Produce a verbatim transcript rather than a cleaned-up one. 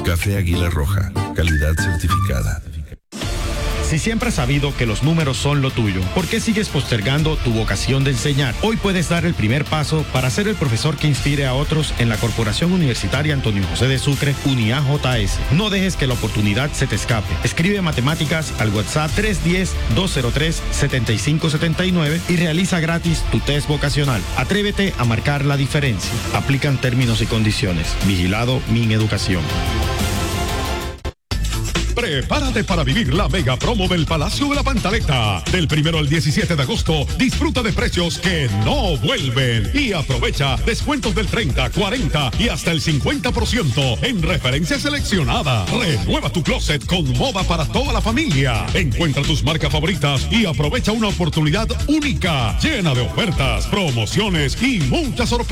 Café Águila Roja, calidad certificada. Si siempre has sabido que los números son lo tuyo, ¿por qué sigues postergando tu vocación de enseñar? Hoy puedes dar el primer paso para ser el profesor que inspire a otros en la Corporación Universitaria Antonio José de Sucre, UNIA J S. No dejes que la oportunidad se te escape. Escribe matemáticas al WhatsApp tres uno cero, dos cero tres, siete cinco siete nueve y realiza gratis tu test vocacional. Atrévete a marcar la diferencia. Aplican términos y condiciones. Vigilado Mineducación. Prepárate para vivir la mega promo del Palacio de la Pantaleta. Del primero al diecisiete de agosto, disfruta de precios que no vuelven y aprovecha descuentos del treinta, cuarenta y hasta el cincuenta por ciento en referencias seleccionadas. Renueva tu closet con moda para toda la familia. Encuentra tus marcas favoritas y aprovecha una oportunidad única, llena de ofertas, promociones y muchas sorpresas.